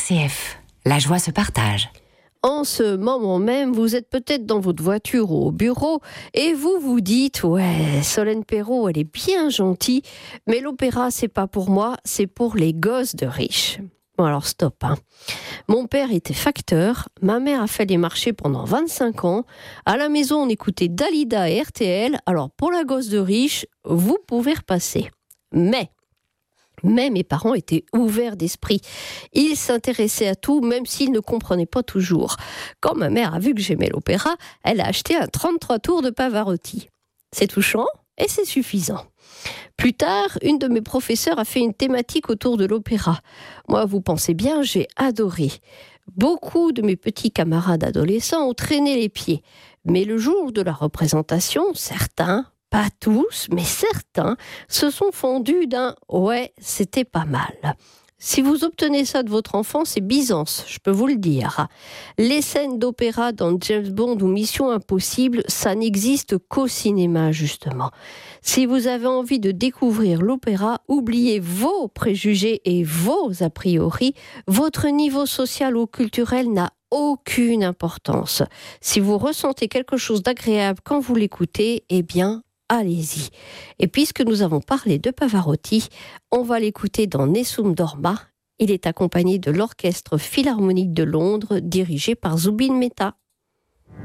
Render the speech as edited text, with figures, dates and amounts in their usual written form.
RCF, la joie se partage. En ce moment même, vous êtes peut-être dans votre voiture ou au bureau et vous vous dites « Ouais, Solène Perrot, elle est bien gentille, mais l'opéra, c'est pas pour moi, c'est pour les gosses de riches. » Bon alors stop. Mon père était facteur, ma mère a fait les marchés pendant 25 ans. À la maison, on écoutait Dalida et RTL. Alors pour la gosse de riche, vous pouvez repasser. Mais mes parents étaient ouverts d'esprit. Ils s'intéressaient à tout, même s'ils ne comprenaient pas toujours. Quand ma mère a vu que j'aimais l'opéra, elle a acheté un 33 tours de Pavarotti. C'est touchant et c'est suffisant. Plus tard, une de mes professeurs a fait une thématique autour de l'opéra. Moi, vous pensez bien, j'ai adoré. Beaucoup de mes petits camarades adolescents ont traîné les pieds. Mais le jour de la représentation, certains, pas tous, mais certains, se sont fondus d'un « ouais, c'était pas mal ». Si vous obtenez ça de votre enfant, c'est Byzance, je peux vous le dire. Les scènes d'opéra dans James Bond ou Mission Impossible, ça n'existe qu'au cinéma, justement. Si vous avez envie de découvrir l'opéra, oubliez vos préjugés et vos a priori. Votre niveau social ou culturel n'a aucune importance. Si vous ressentez quelque chose d'agréable quand vous l'écoutez, eh bien, allez-y. Et puisque nous avons parlé de Pavarotti, on va l'écouter dans Nessun Dorma. Il est accompagné de l'Orchestre Philharmonique de Londres, dirigé par Zubin Mehta.